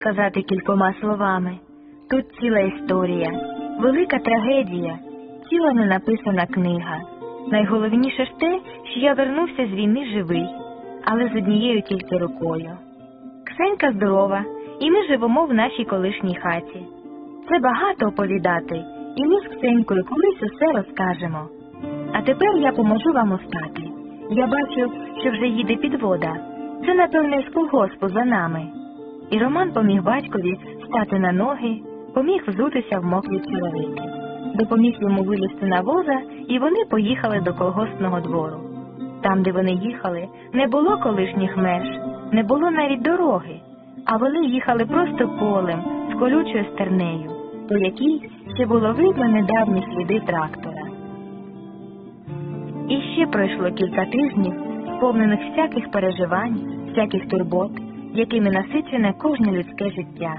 сказати кількома словами. Тут ціла історія, велика трагедія, ціла ненаписана книга. Найголовніше ж те, що я вернувся з війни живий, але з однією тільки рукою. Ксенька здорова, і ми живемо в нашій колишній хаті. Це багато оповідати, і ми з Ксенькою колись усе розкажемо. А тепер я поможу вам устати. Я бачу, що вже їде підвода. Це, напевно, з колгоспу за нами. І Роман поміг батькові стати на ноги, поміг взутися в мокрі черевики. Допоміг йому вилізти на воза, і вони поїхали до колгоспного двору. Там, де вони їхали, не було колишніх меж, не було навіть дороги, а вони їхали просто полем з колючою стернею, по якій ще було видно недавні сліди трактора. І ще пройшло кілька тижнів, сповнених всяких переживань, всяких турбот, якими насичене кожне людське життя.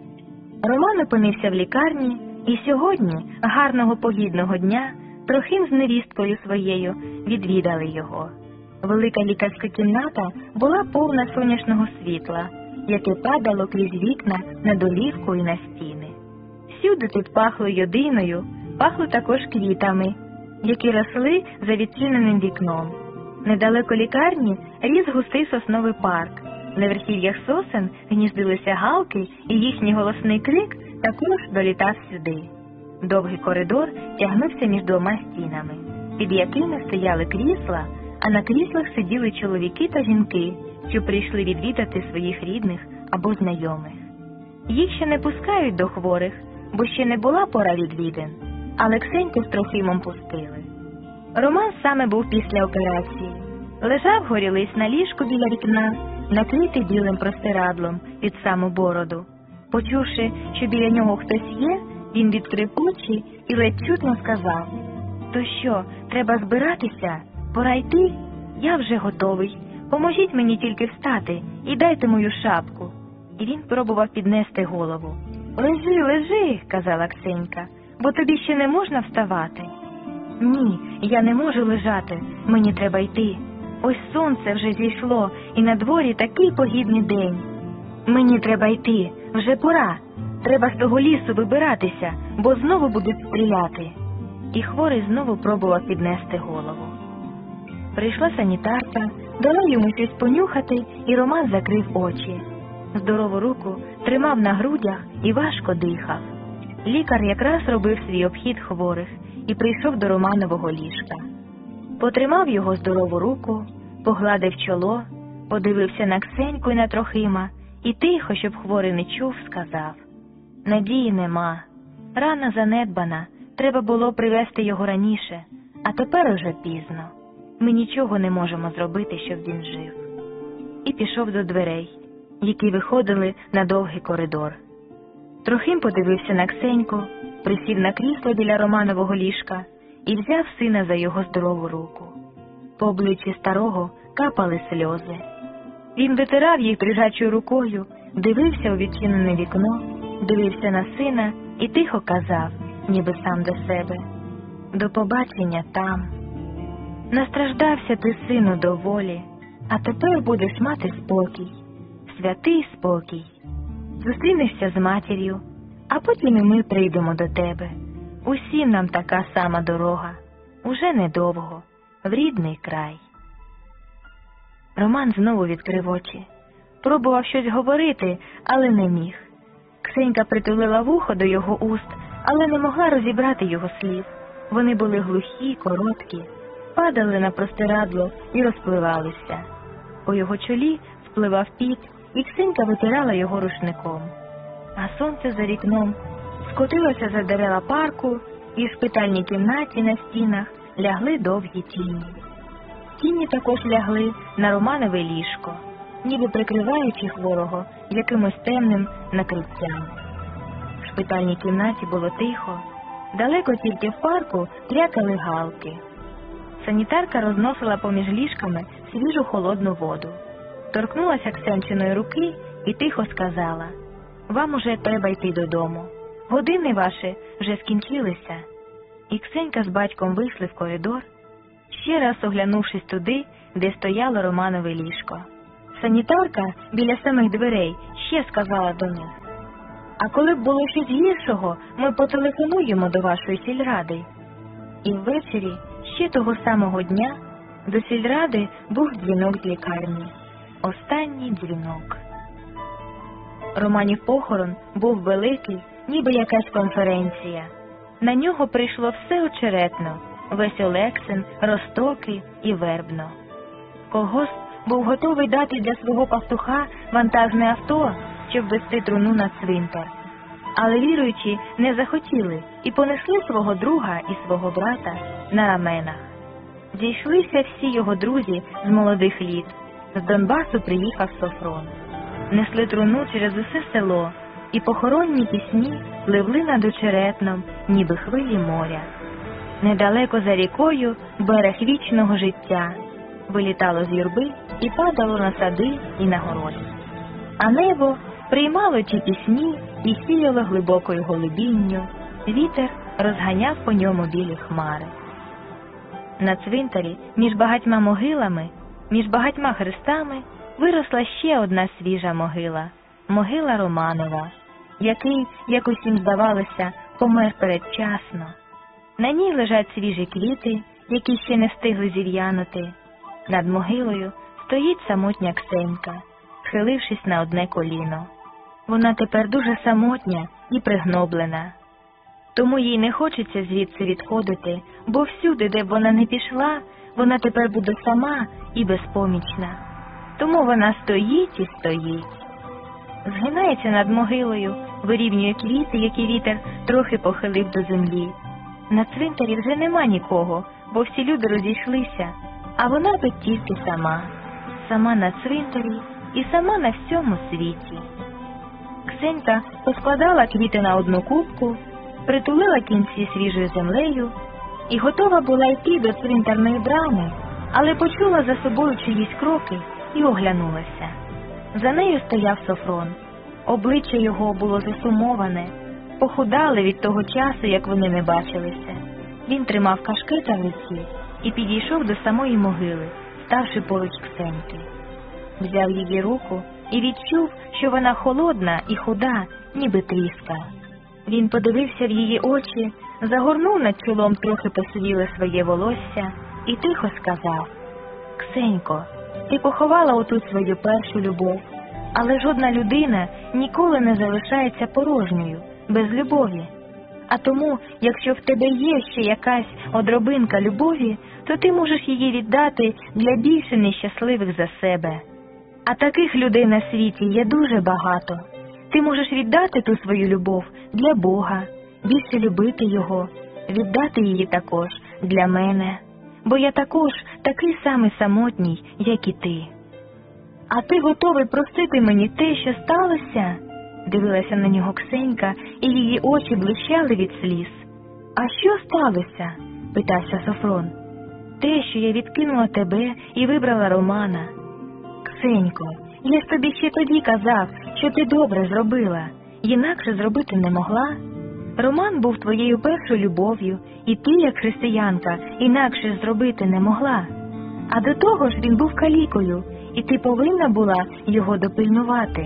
Роман опинився в лікарні, і сьогодні, гарного погідного дня, Трохим з невісткою своєю відвідали його. Велика лікарська кімната була повна сонячного світла, яке падало крізь вікна на долівку і на стіни. Всюди тут пахло йодиною, пахло також квітами, які росли за відчиненим вікном. Недалеко лікарні ріс густий сосновий парк. На верхів'ях сосен гніздилися галки, і їхній голосний крик також долітав сюди. Довгий коридор тягнувся між двома стінами, під якими стояли крісла, а на кріслах сиділи чоловіки та жінки, що прийшли відвідати своїх рідних або знайомих. Їх ще не пускають до хворих, бо ще не була пора відвідин, але Ксеньку з Трохимом пустили. Роман саме був після операції. Лежав горілиць на ліжку біля вікна, накритий білим простирадлом під саму бороду. Почувши, що біля нього хтось є, він відкрив очі і ледь чутно сказав: «То що, треба збиратися? Пора йти? Я вже готовий. Поможіть мені тільки встати і дайте мою шапку». І він пробував піднести голову. «Лежи, лежи», – казала Ксенька, – «бо тобі ще не можна вставати». «Ні, я не можу лежати, мені треба йти. Ось сонце вже зійшло, і на дворі такий погідний день. Мені треба йти, вже пора. Треба з того лісу вибиратися, бо знову будуть стріляти». І хворий знову пробував піднести голову. Прийшла санітарка, дала йому щось понюхати, і Роман закрив очі. Здорову руку тримав на грудях і важко дихав. Лікар якраз робив свій обхід хворих і прийшов до Романового ліжка. Потримав його здорову руку, погладив чоло, подивився на Ксеньку і на Трохима і тихо, щоб хворий не чув, сказав: «Надії нема. Рана занедбана, треба було привезти його раніше, а тепер уже пізно. Ми нічого не можемо зробити, щоб він жив». І пішов до дверей, які виходили на довгий коридор. Трохим подивився на Ксеньку, присів на крісло біля Романового ліжка і взяв сина за його здорову руку. По обличчі старого капали сльози. Він витирав їх дрижачою рукою, дивився у відчинене вікно, дивився на сина і тихо казав, ніби сам до себе: «До побачення там. Настраждався ти, сину, доволі, а тепер будеш мати спокій, святий спокій. Зустрінешся з матір'ю, а потім і ми прийдемо до тебе. Усім нам така сама дорога, уже недовго, в рідний край». Роман знову відкрив очі. Пробував щось говорити, але не міг. Ксенька притулила вухо до його уст, але не могла розібрати його слів. Вони були глухі, короткі, падали на простирадло і розпливалися. По його чолі спливав піт, і Ксенька витирала його рушником. А сонце за вікном скотилося за дерева парку, і в спитальній кімнаті на стінах лягли довгі тіні. Тіні також лягли на Романове ліжко, ніби прикриваючи хворого якимось темним накриттям. В шпитальній кімнаті було тихо, далеко тільки в парку трякали галки. Санітарка розносила поміж ліжками свіжу холодну воду. Торкнулася Ксенчиної руки і тихо сказала: «Вам уже треба йти додому. Години ваші вже скінчилися». І Ксенька з батьком вийшли в коридор, ще раз оглянувшись туди, де стояло Романове ліжко. Санітарка біля самих дверей ще сказала до них: «А коли б було щось гіршого, ми потелефонуємо до вашої сільради». І ввечері ще того самого дня до сільради був дзвінок з лікарні. Останній дзвінок. Романів похорон був великий, ніби якась конференція. На нього прийшло все очеретно: весь Олексин, Розтоки і Вербно. Колгосп був готовий дати для свого пастуха вантажне авто, щоб везти труну на цвинтар. Але віруючі не захотіли і понесли свого друга і свого брата на раменах. Зійшлися всі його друзі з молодих літ. З Донбасу приїхав Софрон. Несли труну через усе село, і похоронні пісні пливли над очеретном, ніби хвилі моря. Недалеко за рікою берег вічного життя вилітало з юрби і падало на сади і на городи. А небо приймало ті пісні і сіяло глибокою голубінню, вітер розганяв по ньому білі хмари. На цвинтарі між багатьма могилами, між багатьма хрестами виросла ще одна свіжа могила – могила Романова, який, як усім здавалося, помер передчасно. На ній лежать свіжі квіти, які ще не встигли зів'янути. Над могилою стоїть самотня Ксенька, схилившись на одне коліно. Вона тепер дуже самотня і пригноблена. Тому їй не хочеться звідси відходити, бо всюди, де б вона не пішла, вона тепер буде сама і безпомічна. Тому вона стоїть і стоїть. Згинається над могилою, вирівнює квіти, які вітер трохи похилив до землі. На цвинтарі вже нема нікого, бо всі люди розійшлися, а вона тут тільки сама. Сама на цвинтарі і сама на всьому світі. Ксенька поскладала квіти на одну купку, притулила кінці свіжою землею і готова була йти до цвинтарної брами, але почула за собою чиїсь кроки і оглянулася. За нею стояв Софрон. Обличчя його було засумоване, похудале від того часу, як вони не бачилися. Він тримав кашкета в руці і підійшов до самої могили, ставши поруч Ксеньки. Взяв її руку і відчув, що вона холодна і худа, ніби тріска. Він подивився в її очі, загорнув над чолом трохи посивіле своє волосся і тихо сказав: «Ксенько, ти поховала отут свою першу любов, але жодна людина ніколи не залишається порожньою, без любові. А тому, якщо в тебе є ще якась одробинка любові, то ти можеш її віддати для більше нещасливих за себе. А таких людей на світі є дуже багато. Ти можеш віддати ту свою любов для Бога, більше любити Його, віддати її також для мене, бо я також такий самий самотній, як і ти. А ти готовий простити мені те, що сталося?» Дивилася на нього Ксенька, і її очі блищали від сліз. «А що сталося?» – питався Софрон. «Те, що я відкинула тебе і вибрала Романа». «Ксенько, я ж тобі ще тоді казав, що ти добре зробила, інакше зробити не могла. Роман був твоєю першою любов'ю, і ти, як християнка, інакше зробити не могла. А до того ж він був калікою, і ти повинна була його допильнувати».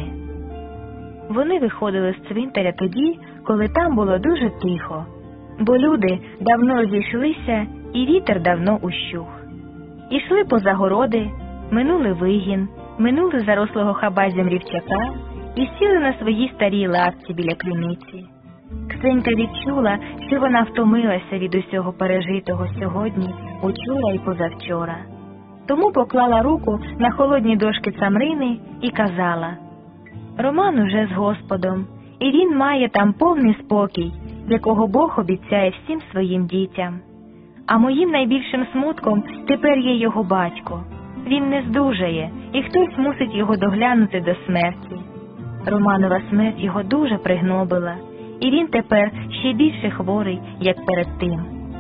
Вони виходили з цвинтаря тоді, коли там було дуже тихо, бо люди давно розійшлися і вітер давно ущух. Ішли поза городи, минули вигін, минули зарослого хабазям рівчака і сіли на своїй старій лавці біля криниці. Ксенька відчула, що вона втомилася від усього пережитого сьогодні, учора і позавчора. Тому поклала руку на холодні дошки цамрини і казала: «Роман уже з Господом, і він має там повний спокій, якого Бог обіцяє всім своїм дітям. А моїм найбільшим смутком тепер є його батько. Він не здужає, і хтось мусить його доглянути до смерті. Романова смерть його дуже пригнобила, і він тепер ще більше хворий, як перед тим.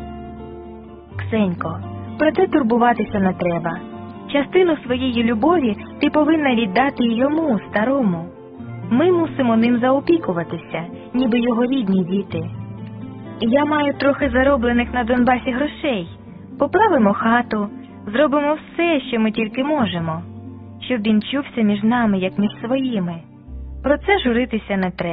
Ксенько, проте турбуватися не треба. Частину своєї любові ти повинна віддати йому, старому. Ми мусимо ним заопікуватися, ніби його рідні діти. Я маю трохи зароблених на Донбасі грошей. Поправимо хату, зробимо все, що ми тільки можемо. щоб він чувся між нами, як між своїми. Про це журитися не треба.